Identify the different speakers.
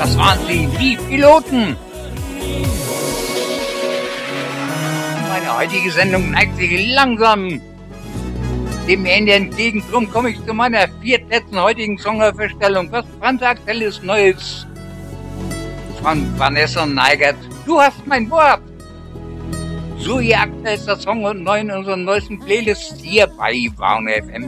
Speaker 1: Das waren sie, die Piloten. Meine heutige Sendung neigt sich langsam dem Ende entgegen. Drum komme ich zu meiner viertletzten heutigen Songaufstellung. Was brandaktuelles Neues von Vanessa Neigert. Du hast mein Wort. So, ihr aktuellster Song und neu in unseren neuesten Playlists hier bei Warner FM.